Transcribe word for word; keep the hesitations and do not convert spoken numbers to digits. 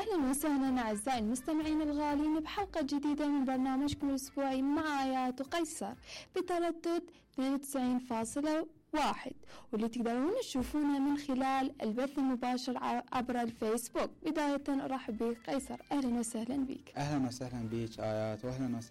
أهلا وسهلا أعزائي المستمعين الغالين بحلقة جديدة من برنامجكم الأسبوعي مع آيات وقيصر بتردد اثنين وتسعين فاصلة واحد، واللي تقدرون تشوفونها من خلال البث المباشر عبر الفيسبوك. بداية أرحب بك قيصر، أهلا وسهلا بك. أهلا وسهلا بك آيات، وأهلا